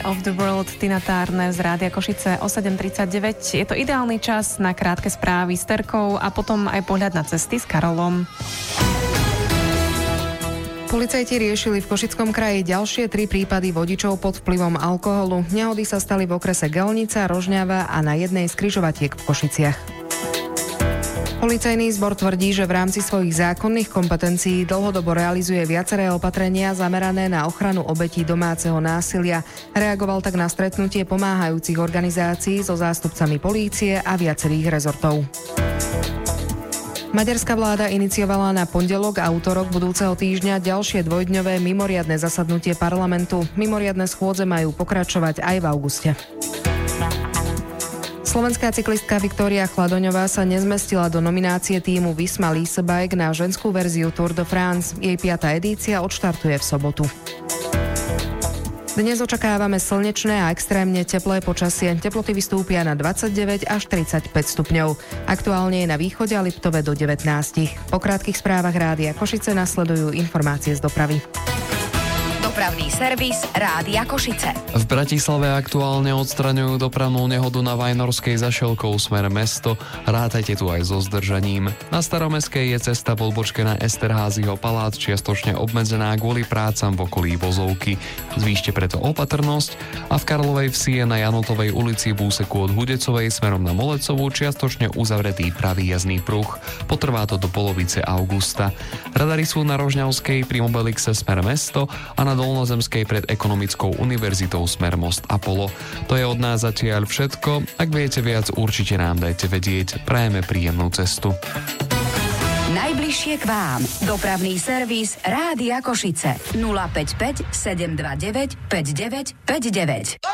Of the World, Tina Turner z Rádia Košice o 7:39. Je to ideálny čas na krátke správy s Terkou a potom aj pohľad na cesty s Karolom. Policajti riešili v Košickom kraji ďalšie 3 prípady vodičov pod vplyvom alkoholu. Nehody sa stali v okrese Gelnica, Rožňava a na jednej z križovatiek v Košiciach. Policajný zbor tvrdí, že v rámci svojich zákonných kompetencií dlhodobo realizuje viaceré opatrenia zamerané na ochranu obetí domáceho násilia. Reagoval tak na stretnutie pomáhajúcich organizácií so zástupcami polície a viacerých rezortov. Maďarská vláda iniciovala na pondelok a utorok budúceho týždňa ďalšie dvojdňové mimoriadne zasadnutie parlamentu. Mimoriadne schôdze majú pokračovať aj v auguste. Slovenská cyklistka Viktória Chladoňová sa nezmestila do nominácie tímu Visma Leasebike na ženskú verziu Tour de France. Jej 5. edícia odštartuje v sobotu. Dnes očakávame slnečné a extrémne teplé počasie. Teploty vystúpia na 29 až 35 stupňov. Aktuálne je na východe a Liptove do 19. Po krátkych správach Rádia Košice nasledujú informácie z dopravy. Dopravný servis Rádia Košice. V Bratislave aktuálne odstraňujú dopravnú nehodu na Vajnorskej zašielkou smer mesto. Rátajte tu aj so zdržaním. Na Staromestskej je cesta v odbočke na Esterházyho palác čiastočne obmedzená kvôli prácam v okolí Vozovky. Zvýšte preto opatrnosť a v Karlovej Vsi je na Janotovej ulici v úseku od Hudecovej smerom na Molecovú čiastočne uzavretý pravý jazdný pruh. Potrvá to do polovice augusta. Radary sú na Rožňavskej pri Mobelixe smer mesto a na Dolnozemskej pred Ekonomickou univerzitou smer Most Apollo. To je od nás zatiaľ všetko. Ak viete viac, určite nám dajte vedieť. Prajeme príjemnú cestu. Najbližšie k vám. Dopravný servis Rádia Košice. 055 729 5959.